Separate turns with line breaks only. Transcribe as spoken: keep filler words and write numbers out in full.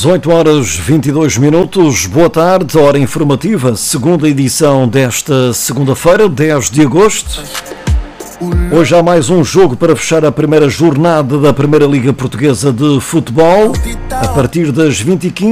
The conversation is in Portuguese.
dezoito horas e vinte e dois minutos, boa tarde, hora informativa, segunda edição desta segunda-feira, dez de agosto. Hoje há mais um jogo para fechar a primeira jornada da Primeira Liga Portuguesa de Futebol, a partir das vinte e quinze.